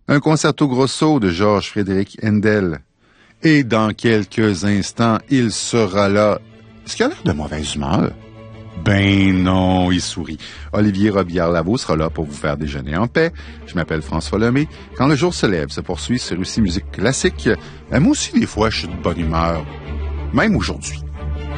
un concerto grosso de Georges Frédéric Handel. Et dans quelques instants, il sera là. Est-ce qu'il a l'air de mauvaise humeur? Ben non, il sourit. Olivier Robillard-Lavaux sera là pour vous faire déjeuner en paix. Je m'appelle François Lemay. Quand le jour se lève, se poursuit sur Russie Musique Classique. Moi aussi, des fois, je suis de bonne humeur. Même aujourd'hui.